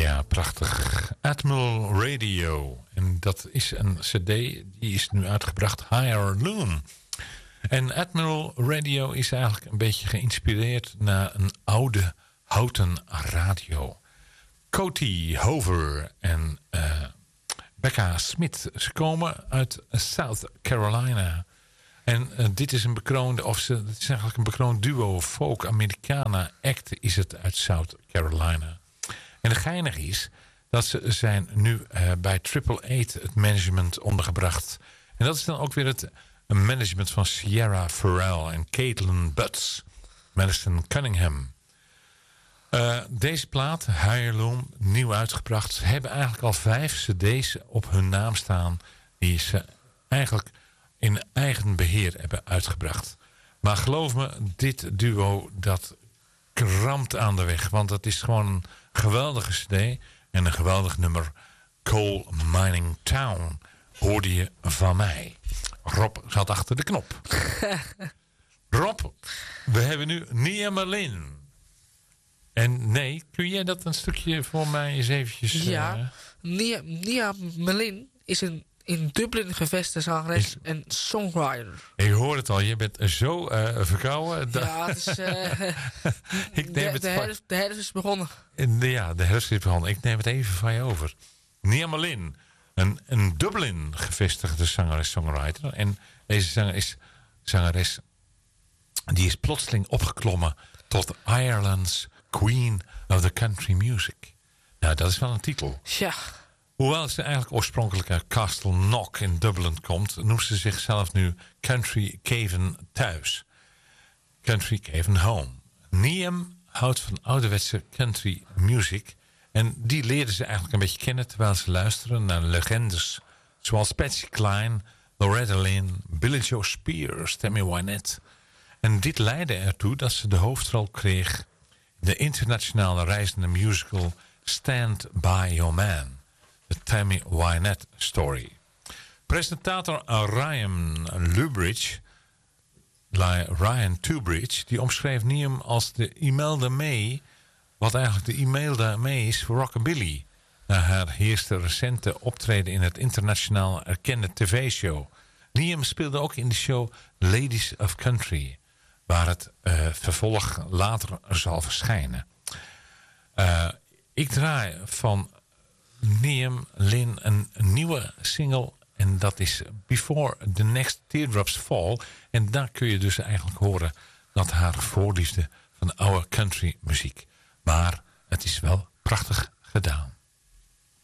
Ja, prachtig. Admiral Radio. En dat is een cd, die is nu uitgebracht, Higher Loom. En Admiral Radio is eigenlijk een beetje geïnspireerd naar een oude houten radio. Coty Hover en Becca Smith, ze komen uit South Carolina. En dit is een bekroonde, het is eigenlijk een bekroond duo, folk-Americana act is het uit South Carolina. En het geinige is dat ze zijn nu bij Triple Eight het management ondergebracht. En dat is dan ook weer het management van Sierra Farrell en Caitlin Butts, Madison Cunningham. Deze plaat, Heirloom, nieuw uitgebracht. Ze hebben eigenlijk al 5 cd's op hun naam staan die ze eigenlijk in eigen beheer hebben uitgebracht. Maar geloof me, dit duo dat kramt aan de weg. Want het is gewoon een geweldige cd en een geweldig nummer. Coal Mining Town hoorde je van mij. Rob zat achter de knop. Rob, we hebben nu Nia Merlin. En nee, kun jij dat een stukje voor mij eens eventjes... Ja, Nia Merlin is een in Dublin gevestigde zangeres en songwriter. Ik hoor het al, je bent zo verkouden. Ja, het is, de herfst is begonnen. Ja, de herfst is begonnen. Ik neem het even van je over. Nia Merlin, een Dublin gevestigde zangeres-songwriter. En deze zangeres die is plotseling opgeklommen tot Ireland's Queen of the Country Music. Nou, dat is wel een titel. Ja. Hoewel ze eigenlijk oorspronkelijk uit Castle Knock in Dublin komt, noemt ze zichzelf nu Country Cavan thuis. Country Cavan home. Niam houdt van ouderwetse country music. En die leerden ze eigenlijk een beetje kennen terwijl ze luisteren naar legendes zoals Patsy Cline, Loretta Lynn, Billy Joe Spears, Tammy Wynette. En dit leidde ertoe dat ze de hoofdrol kreeg in de internationale reizende musical Stand By Your Man. De Tammy Wynette story. Presentator Ryan Tubridge, die omschreef Niam als de Imelda May, wat eigenlijk de Imelda May is voor rockabilly. Na haar eerste recente optreden in het internationaal erkende tv-show. Niam speelde ook in de show Ladies of Country, waar het vervolg later zal verschijnen. Ik draai van Niam Lynn een nieuwe single en dat is Before the Next Teardrops Fall. En daar kun je dus eigenlijk horen dat haar voorliefde van oude country muziek. Maar het is wel